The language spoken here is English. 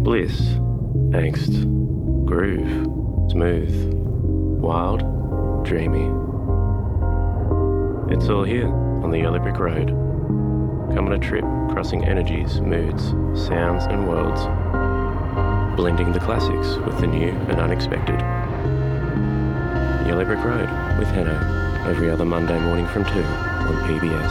Bliss, angst, groove, smooth, wild, dreamy. It's all here on the Yellow Brick Road. Come on a trip crossing energies, moods, sounds and worlds, blending the classics with the new and unexpected. Yellow Brick Road with Hanno, every other Monday morning from 2 on PBS.